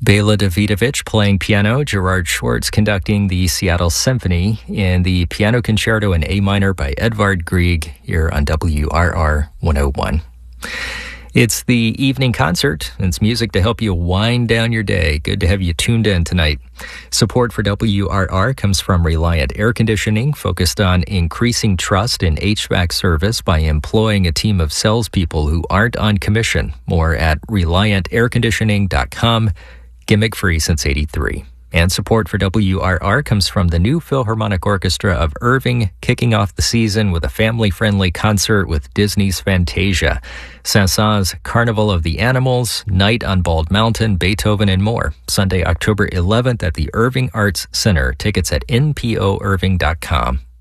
Bela Davidovich playing piano, Gerard Schwartz conducting the Seattle Symphony in the Piano Concerto in A minor by Edvard Grieg here on WRR 101. It's the evening concert. It's music to help you wind down your day. Good to have you tuned in tonight. Support for WRR comes from Reliant Air Conditioning, focused on increasing trust in HVAC service by employing a team of salespeople who aren't on commission. More at ReliantAirConditioning.com. Gimmick free since '83. And support for WRR comes from the new Philharmonic Orchestra of Irving, kicking off the season with a family-friendly concert with Disney's Fantasia, Saint-Saëns' Carnival of the Animals, Night on Bald Mountain, Beethoven, and more. Sunday, October 11th at the Irving Arts Center. Tickets at npoirving.com.